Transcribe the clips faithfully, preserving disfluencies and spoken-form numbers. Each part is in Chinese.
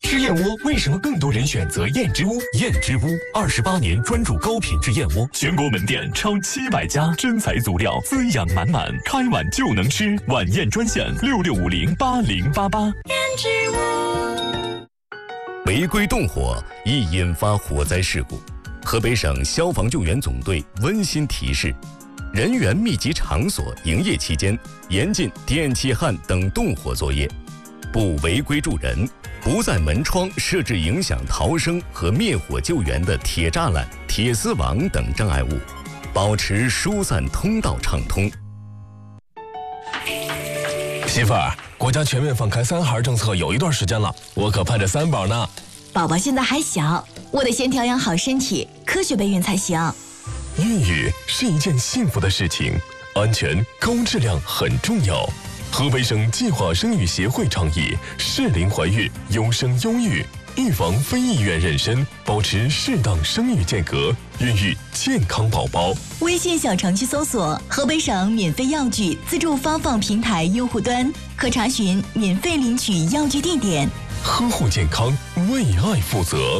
吃燕窝为什么更多人选择燕之屋？燕之屋二十八年专注高品质燕窝，全国门店超七百家，真材足料，滋养满满，开碗就能吃。晚宴专线六六五零八零八八。 燕之屋。 违规动火易引发火灾事故，河北省消防救援总队温馨提示：人员密集场所营业期间，严禁电气焊等动火作业，不违规助人，不在门窗设置影响逃生和灭火救援的铁栅栏、铁丝网等障碍物，保持疏散通道畅通。 媳妇儿，国家全面放开三孩政策有一段时间了，我可盼着三宝呢。 宝宝现在还小，我得先调养好身体，科学备孕才行。 孕育是一件幸福的事情，安全高质量很重要。河北省计划生育协会倡议适龄怀孕，优生优育，预防非意愿妊娠，保持适当生育间隔，孕育健康宝宝。 微信小程序搜索河北省免费药具自助发放平台用户端，可查询免费领取药具地点。 呵护健康，为爱负责。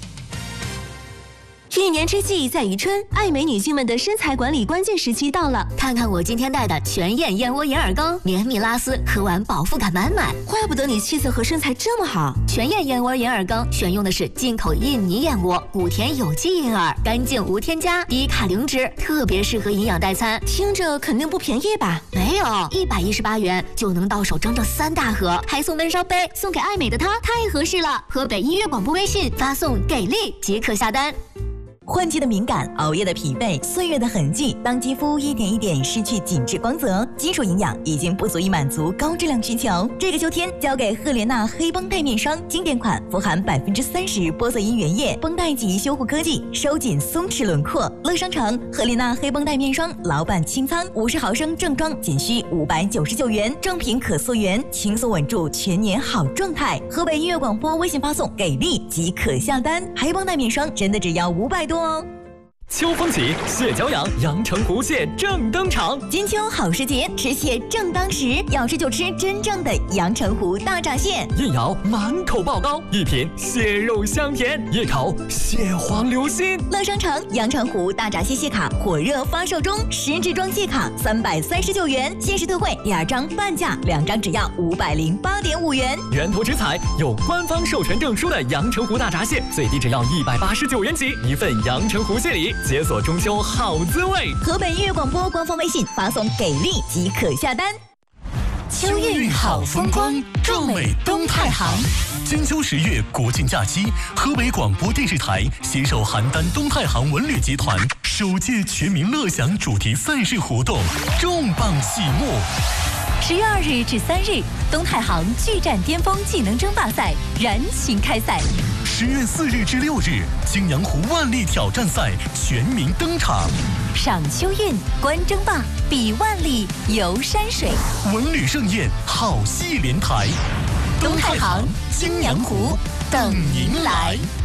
一年之计在于春，爱美女性们的身材管理关键时期到了。看看我今天带的全燕燕窝眼耳膏，绵密拉丝，喝完饱腹感满满。怪不得你气色和身材这么好。全燕燕窝眼耳膏选用的是进口印尼燕窝，古田有机银耳，干净无添加，低卡零脂，特别适合营养代餐。 听着肯定不便宜吧？ 没有，一百一十八元就能到手整整三大盒，还送温烧杯，送给爱美的她太合适了。河北音乐广播微信发送给力即可下单。 换季的敏感，熬夜的疲惫，岁月的痕迹，当肌肤一点一点失去紧致光泽，基础营养已经不足以满足高质量需求。这个秋天交给赫莲娜黑绷带面霜，经典款，富含百分之三十玻色因原液，绷带级修护科技，收紧松弛轮廓。乐商城赫莲娜黑绷带面霜，老板清仓，五十毫升正装仅需五百九十九元，正品可溯源，轻松稳住全年好状态。河北音乐广播微信发送给力即可下单，黑绷带面霜真的只要五百多。 秋风起，蟹脚痒，阳澄湖蟹正登场。 金秋好时节，吃蟹正当时，要吃就吃真正的阳澄湖大闸蟹。 一咬满口爆膏，一品蟹肉香甜，一口蟹黄流心。 乐商城阳澄湖大闸蟹蟹卡火热发售中，十支装蟹卡三百三十九元，限时特惠，第二张半价，两张只要五百零八点五元。 源头直采，有官方授权证书的阳澄湖大闸蟹，最低只要一百八十九元起，一份阳澄湖蟹礼。解锁中秋好滋味。 河北音乐广播官方微信发送给力即可下单。 秋运好风光，壮美东太行。 金秋十月国庆假期，河北广播电视台携手邯郸东太行文旅集团首届全民乐享主题赛事活动重磅启幕。 十月二日至三日，东太行巨战巅峰技能争霸赛燃情开赛。 十月四日至六日，泾阳湖万历挑战赛全民登场。 赏秋运，观争霸，比万历，游山水， 文旅盛宴，好戏连台。 东太行，泾阳湖，等您来。